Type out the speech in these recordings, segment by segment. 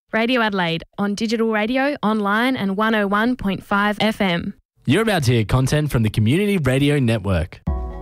Radio Adelaide on digital radio, online and 101.5 FM. You're about to hear content from the Community Radio Network.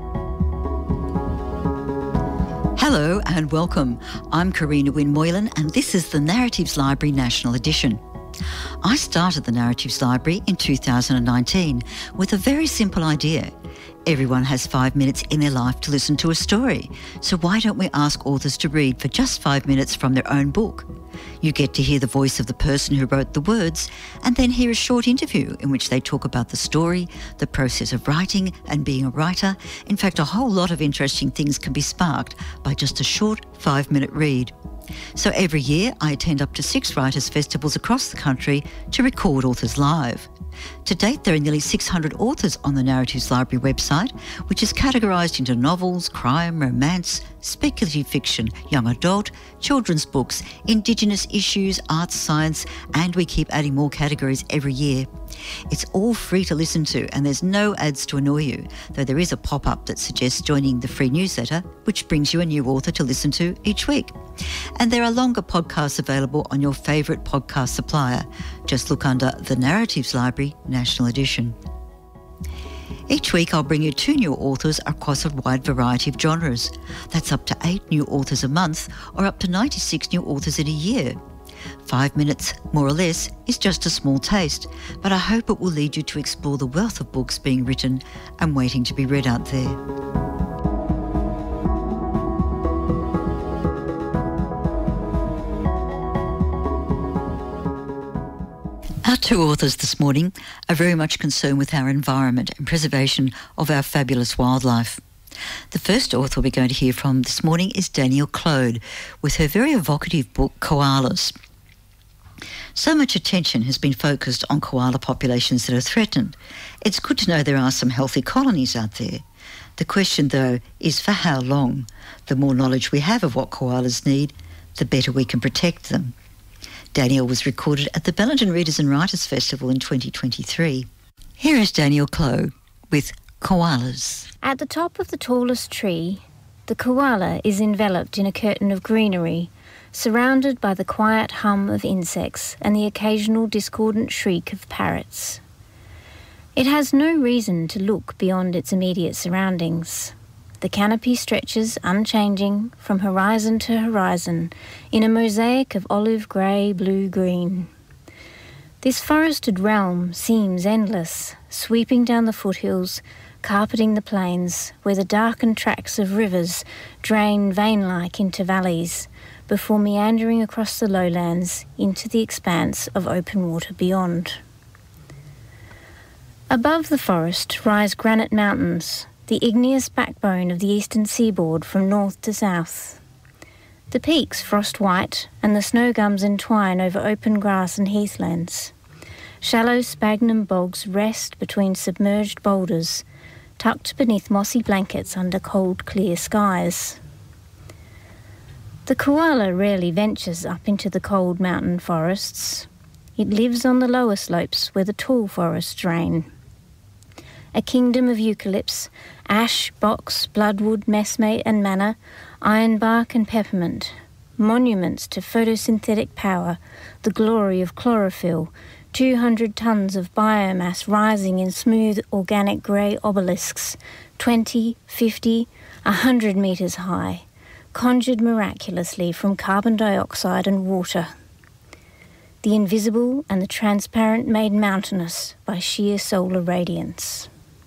Hello and welcome. I'm Karina Wynne Moylan and this is the Narratives Library National Edition. I started the Narratives Library in 2019 with a very simple idea. Everyone has 5 minutes in their life to listen to a story, so why don't we ask authors to read for just 5 minutes from their own book? You get to hear the voice of the person who wrote the words and then hear a short interview in which they talk about the story, the process of writing and being a writer. In fact, a whole lot of interesting things can be sparked by just a short 5-minute read. So every year I attend up to 6 writers' festivals across the country to record authors live. To date, there are nearly 600 authors on the Narratives Library website, which is categorised into novels, crime, romance, speculative fiction, young adult, children's books, Indigenous issues, arts, science, and we keep adding more categories every year. It's all free to listen to and there's no ads to annoy you, though there is a pop-up that suggests joining the free newsletter, which brings you a new author to listen to each week. And there are longer podcasts available on your favourite podcast supplier. Just look under the Narratives Library National Edition. Each week I'll bring you 2 new authors across a wide variety of genres. That's up to 8 new authors a month or up to 96 new authors in a year. 5 minutes, more or less, is just a small taste, but I hope it will lead you to explore the wealth of books being written and waiting to be read out there. Our 2 authors this morning are very much concerned with our environment and preservation of our fabulous wildlife. The first author we're going to hear from this morning is Danielle Clode with her very evocative book, Koalas. So much attention has been focused on koala populations that are threatened. It's good to know there are some healthy colonies out there. The question, though, is for how long? The more knowledge we have of what koalas need, the better we can protect them. Danielle was recorded at the Bellenden Readers and Writers Festival in 2023. Here is Danielle Clode with Koalas. At the top of the tallest tree, the koala is enveloped in a curtain of greenery, surrounded by the quiet hum of insects and the occasional discordant shriek of parrots. It has no reason to look beyond its immediate surroundings. The canopy stretches unchanging from horizon to horizon in a mosaic of olive grey, blue, green. This forested realm seems endless, sweeping down the foothills, carpeting the plains, where the darkened tracks of rivers drain vein-like into valleys, before meandering across the lowlands into the expanse of open water beyond. Above the forest rise granite mountains, the igneous backbone of the eastern seaboard from north to south. The peaks frost white and the snow gums entwine over open grass and heathlands. Shallow sphagnum bogs rest between submerged boulders, tucked beneath mossy blankets under cold, clear skies. The koala rarely ventures up into the cold mountain forests. It lives on the lower slopes where the tall forests reign. A kingdom of eucalypts, ash, box, bloodwood, messmate and manna, ironbark and peppermint, monuments to photosynthetic power, the glory of chlorophyll, 200 tons of biomass rising in smooth organic grey obelisks, 20, 50, 100 metres high, conjured miraculously from carbon dioxide and water. The invisible and the transparent made mountainous by sheer solar radiance.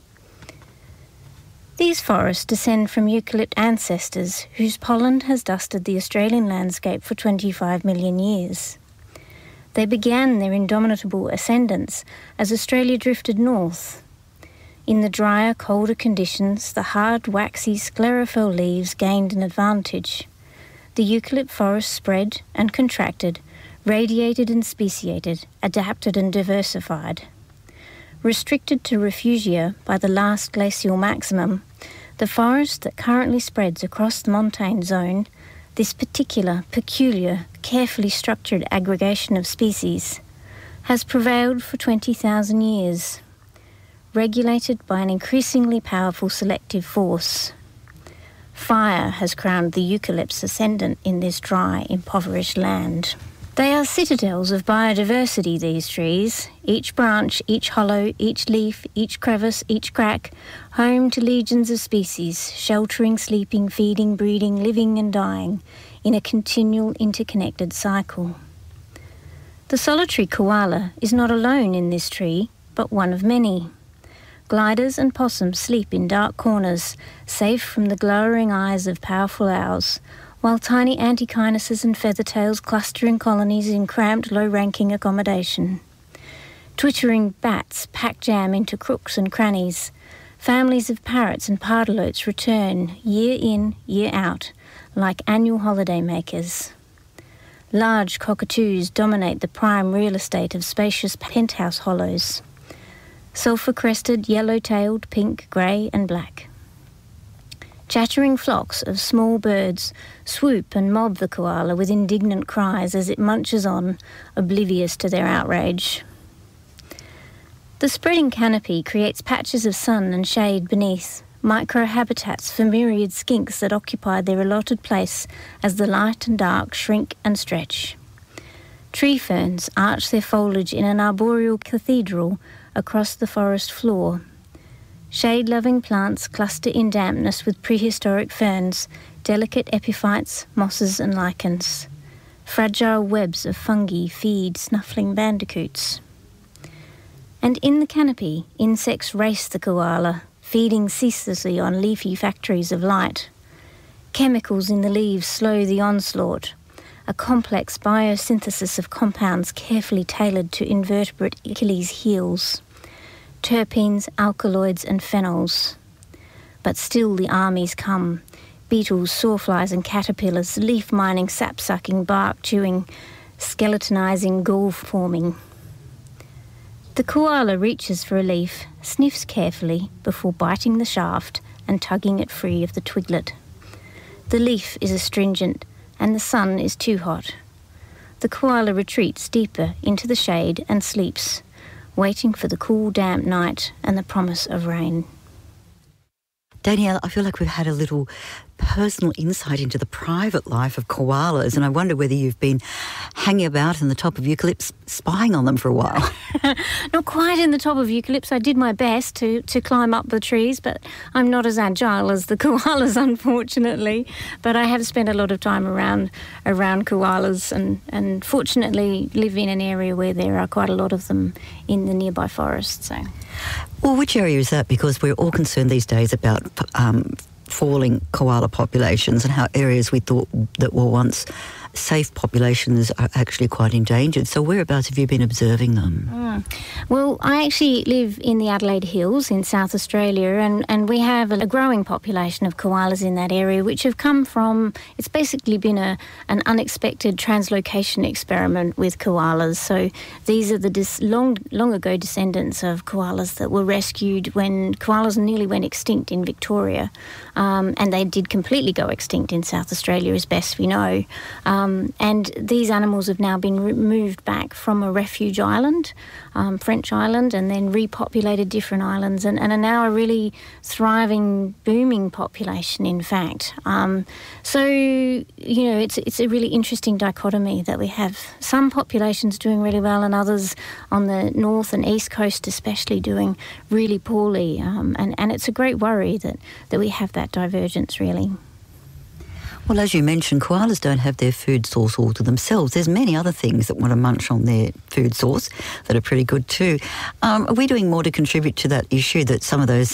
These forests descend from eucalypt ancestors whose pollen has dusted the Australian landscape for 25 million years. They began their indomitable ascendance as Australia drifted north. In the drier, colder conditions, the hard, waxy sclerophyll leaves gained an advantage. The eucalypt forest spread and contracted, radiated and speciated, adapted and diversified. Restricted to refugia by the last glacial maximum, the forest that currently spreads across the montane zone, this particular, peculiar, carefully structured aggregation of species, has prevailed for 20,000 years, regulated by an increasingly powerful selective force. Fire has crowned the eucalypt's ascendant in this dry, impoverished land. They are citadels of biodiversity, these trees. Each branch, each hollow, each leaf, each crevice, each crack, home to legions of species, sheltering, sleeping, feeding, breeding, living and dying, in a continual interconnected cycle. The solitary koala is not alone in this tree, but one of many. Gliders and possums sleep in dark corners, safe from the glowering eyes of powerful owls, while tiny antikynuses and feathertails cluster in colonies in cramped, low-ranking accommodation. Twittering bats pack jam into crooks and crannies. Families of parrots and pardalotes return, year in, year out, like annual holiday makers. Large cockatoos dominate the prime real estate of spacious penthouse hollows. Sulphur-crested, yellow-tailed, pink, grey and black. Chattering flocks of small birds swoop and mob the koala with indignant cries as it munches on, oblivious to their outrage. The spreading canopy creates patches of sun and shade beneath, micro-habitats for myriad skinks that occupy their allotted place as the light and dark shrink and stretch. Tree ferns arch their foliage in an arboreal cathedral across the forest floor. Shade-loving plants cluster in dampness with prehistoric ferns, delicate epiphytes, mosses and lichens. Fragile webs of fungi feed snuffling bandicoots. And in the canopy, insects race the koala, feeding ceaselessly on leafy factories of light. Chemicals in the leaves slow the onslaught, a complex biosynthesis of compounds carefully tailored to invertebrate Achilles' heels. Terpenes, alkaloids and phenols. But still the armies come. Beetles, sawflies and caterpillars, leaf-mining, sap-sucking, bark-chewing, skeletonizing, gall-forming. The koala reaches for a leaf, sniffs carefully before biting the shaft and tugging it free of the twiglet. The leaf is astringent and the sun is too hot. The koala retreats deeper into the shade and sleeps, waiting for the cool, damp night and the promise of rain. Danielle, I feel like we've had a little personal insight into the private life of koalas, and I wonder whether you've been hanging about in the top of eucalypts, spying on them for a while. Not quite in the top of eucalypts. I did my best to climb up the trees, but I'm not as agile as the koalas, unfortunately. But I have spent a lot of time around koalas and fortunately live in an area where there are quite a lot of them in the nearby forest. So, well, which area is that? Because we're all concerned these days about falling koala populations and how areas we thought that were once safe populations are actually quite endangered. So whereabouts have you been observing them? Well, I actually live in the Adelaide Hills in South Australia, and we have a growing population of koalas in that area, which have come from, it's basically been an unexpected translocation experiment with koalas. So these are the long ago descendants of koalas that were rescued when koalas nearly went extinct in Victoria, and they did completely go extinct in South Australia as best we know. And these animals have now been moved back from a refuge island, French Island, and then repopulated different islands and are now a really thriving, booming population, in fact. So, you know, it's a really interesting dichotomy that we have some populations doing really well and others on the north and east coast especially doing really poorly. And it's a great worry that we have that divergence, really. Well, as you mentioned, koalas don't have their food source all to themselves. There's many other things that want to munch on their food source that are pretty good too. Are we doing more to contribute to that issue that some of those